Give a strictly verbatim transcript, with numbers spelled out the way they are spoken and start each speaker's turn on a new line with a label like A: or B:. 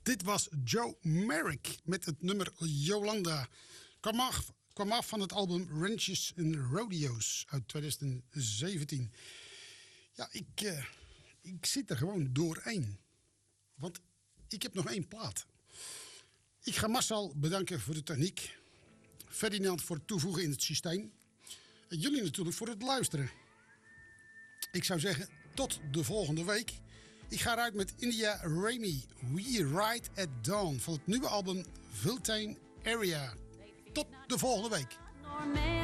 A: Dit was Joe Merrick met het nummer Yolanda. Kwam af, kwam af van het album Ranches and Rodeo's uit twintig zeventien. Ja, ik, uh, ik zit er gewoon doorheen. Want ik heb nog één plaat. Ik ga Marcel bedanken voor de techniek. Ferdinand voor het toevoegen in het systeem. En jullie natuurlijk voor het luisteren. Ik zou zeggen, tot de volgende week. Ik ga eruit met India Ramy, We Ride at Dawn van het nieuwe album Vultane Area. Tot de volgende week.